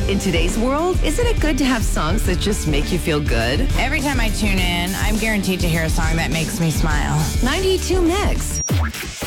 In today's world, isn't it good to have songs that just make you feel good? Every time I tune in, I'm guaranteed to hear a song that makes me smile. 92 Mix.